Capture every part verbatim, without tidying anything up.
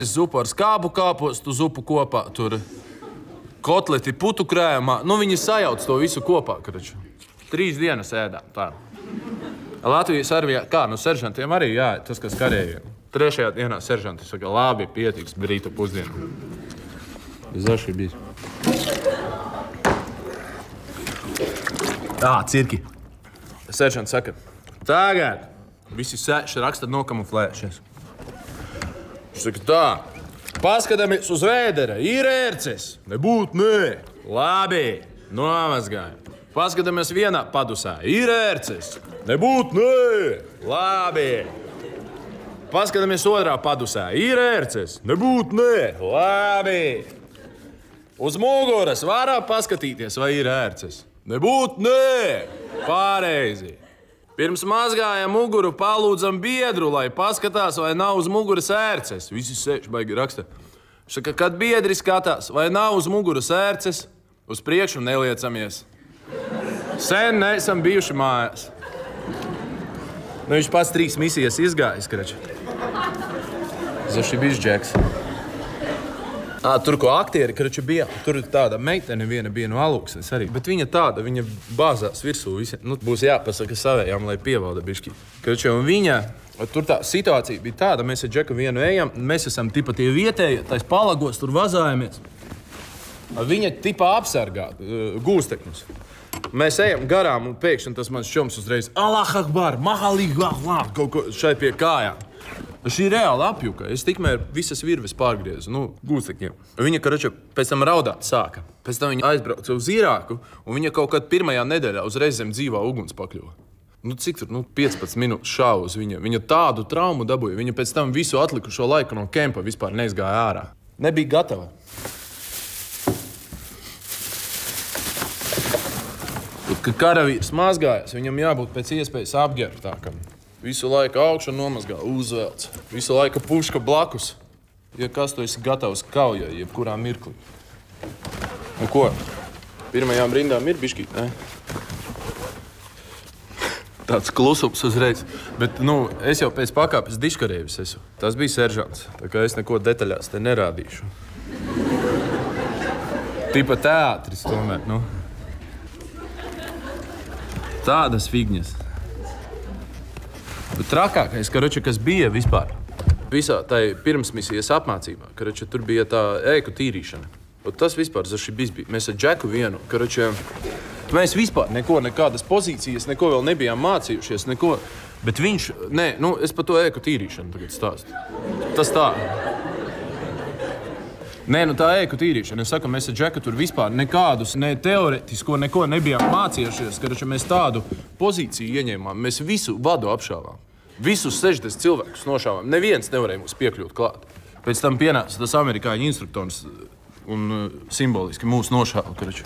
Zupu ar skābu kāpostu, zupu kopā, tur kotleti putu krējumā. Nu, viņi sajauc to visu kopā, kraču. Trīs dienas ēdām, tā. Latvijas armijā, kā, nu, seržantiem arī jāiet, tas, kas karējiem. Trešajā dienā seržanti saka, labi, pietiks, brīta pusdienu. Zaši bija. Tā, cirki. Seržants saka, tagad visi sēši raksta nokamuflējušies. Viņš saka, tā, paskatāmies uz vēdera, ir ērces, nebūt nē, labi, nomazgājam. Paskatāmies vienā padusā, ir ērces, nebūt nē, labi. Paskatāmies otrā padusā, ir ērces, nebūt nē, labi. Uz muguras varā paskatīties, vai ir ērces, nebūt nē, pareizi. Pirms mazgājam muguru, palūdzam biedru, lai paskatās, vai nav uz muguras ērces. Visi sēž, baigi raksta. Šaka, kad biedri skatās, vai nav uz muguras ērces, uz priekšu neliecamies. Sen neesam bijuši mājās. Nu, viņš pats trīs misijas izgājis, krači. Zaši bijis Džeks. À, tur, ko aktieri, krači, bija, tur tāda meitene viena bija no Alūksnes arī. Bet viņa tāda, viņa bāzās virsū visiem. Nu, būs jāpasaka savējām, lai pievalda bišķi. Krači, un viņa, tur tā situācija bija tāda, mēs ar Džeku vienu ejam, mēs esam tipa tie vietēji, tais palagos, tur vazājamies. Viņa tipa apsargā gūstekņus. Mēs ejam garām un pēkšņi tas mans šoms uzreiz Allah Akbar, Mahalī Allah, kaut ko šai pie kājām. Šī reāli apjuka. Es tikmēr visas virves pārgriezu, nu, gūstekņiem. Viņa, karača, pēc tam raudāt sāka. Pēc tam viņa aizbrauca uz Irāku, un viņa kaut kad pirmajā nedēļā uzreiz zem dzīvā uguns pakļuva. Nu, cik tur, nu, piecpadsmit minūtes šāva uz viņa. Viņa tādu traumu dabūja. Viņa pēc tam visu atlikušo laiku no kempa vispār neizgāja ārā. Nebija gatava. Kad karavīrs mazgājas, viņam jābūt pēc iespējas apģērbtākam. Visu laiku augšu nomazgā, uzvelc. Visu laiku puška blakus. Ja kas tu esi gatavs kaujai, jebkurā mirklī. Nu ko? Pirmajām rindām ir bišķīt, ne? Tāds klusums uzreiz. Bet, nu, es jau pēc pakāpes diškarēvis esmu. Tas bija seržants. Tā kā es neko detaļās te nerādīšu. Tipa teātris tomēr, nu. Tādas figņas. Bet trakākais, karoči, kas bija vispār visā tai pirmsmisijas apmācībā, karoči, tur bija tā ēku tīrīšana. Un tas vispār zaši bija. Mēs ar Džeku vienu, karoči, mēs vispār neko, nekādas pozīcijas, neko vēl nebijām mācījušies, neko. Bet viņš, nē, nu, es par to ēku tīrīšanu tagad stāstu. Tas tā. Nē, nu tā ēku tīrīšana. Es saku, mēs ar Džeku tur vispār nekādus, ne teoretisko, neko nebijām mācījušies, karoči, mēs tādu pozīciju ieņēmām. Mēs visu vadu apšāvām. Visus sešdesmit cilvēkus nošāvām. Neviens nevarēja mums piekļūt klāt. Pēc tam pienāca tas amerikāņu instruktors un uh, simboliski mūs nošāva, karoči.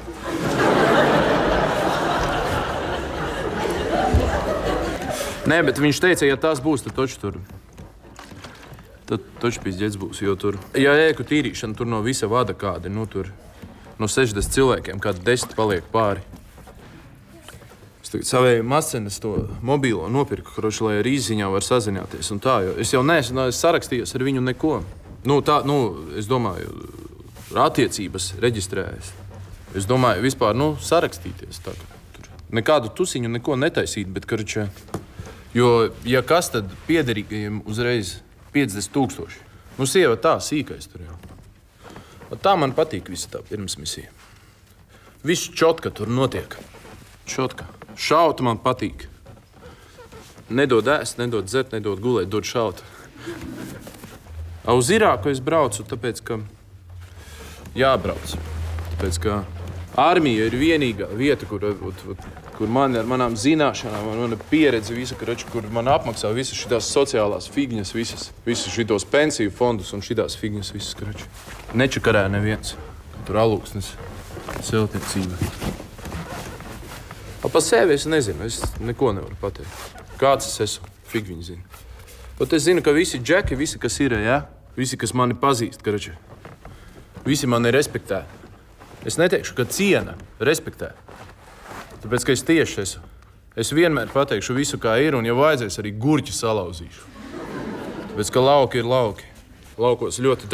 Nē, bet viņš teica, ja tas būs, tad toči tur. Tad toči pizdzēts būs, jo tur. Ja ēku tīrīšana, tur no visa vada kādi, nu tur no sešdesmit cilvēkiem kādi desmit paliek pāri. Es tagad savēju mascenes to mobīlo nopirku, kroši, lai ar īziņā var sazināties un tā, jo es jau neesmu sarakstījos ar viņu neko. Nu, tā, nu, es domāju, attiecības reģistrējas. Es domāju, vispār, nu, sarakstīties tā. Tur nekādu tusiņu neko netaisīt, bet, kroči, jo, ja kas, tad piederīgajiem uzreiz piecdesmit tūkstoši. Nu, sieva tā, sīkais tur jau. Tā man patīk visa tā pirmsmisija. Viss čotka tur notiek. Čotka. Šaut man patīk. Nedod ēst, nedod dzert, nedod gulēt, dod šaut. A uz Irāku es braucu, tāpēc, ka jābrauc. Tāpēc, ka armija ir vienīgā vieta, kur, kur man ar manām zināšanām, mana pieredze, visa, kur man apmaksā visas šitās sociālās figņas, visas, visas šitos pensiju fondus un šitās figņas, visas, karoči. Nečakarē neviens. Tur Alūksnes celtniecība. Pa sevi es nezinu, es neko nevaru pateikt. Kāds es esmu, fig viņi zina. Bet es zinu, ka visi džeki, visi, kas ir, ja? Visi, kas mani pazīst, karoči. Visi mani respektē. Es neteikšu, ka ciena, respektē. Tāpēc, ka es tieši esmu. Es vienmēr pateikšu visu, kā ir, un ja vajadzēs, arī gurķi salauzīšu. Tāpēc, ka lauki ir lauki. laukos ļoti